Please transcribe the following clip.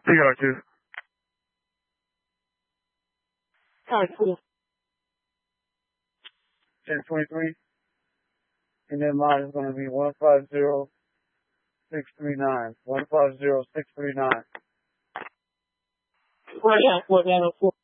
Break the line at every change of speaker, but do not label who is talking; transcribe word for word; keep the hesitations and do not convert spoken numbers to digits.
T R two.
All right, cool.
ten twenty-three. And then mine is going to be one five zero six three nine. one five zero six three nine.
Right, yeah, what, one oh four.